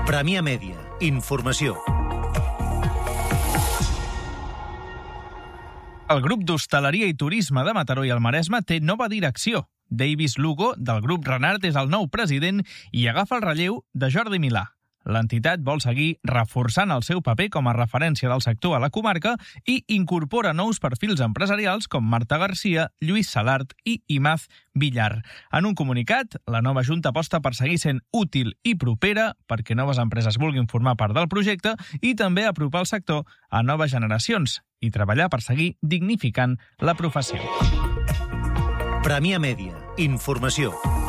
Premià Mèdia. Informació. El grup d'hostaleria i turisme de Mataró i el Maresme té nova direcció. Davis Lugo, del grup Renart, és el nou president i agafa el relleu de Jordi Milà. L'entitat vol seguir reforçant el seu paper com a referència del sector a la comarca i incorpora nous perfils empresarials com Marta Garcia, Lluís Salart i Imaz Villar. En un comunicat, la nova Junta aposta per seguir sent útil i propera perquè noves empreses vulguin formar part del projecte i també apropar el sector a noves generacions i treballar per seguir dignificant la professió. Premià Mèdia. Informació.